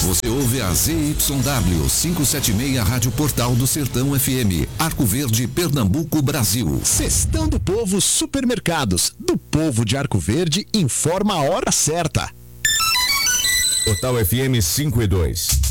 Você ouve a ZYW 576 Rádio Portal do Sertão FM, Arco Verde, Pernambuco, Brasil. Sextão do Povo Supermercados, do povo de Arco Verde, informa a hora certa. Portal FM 5 e 2.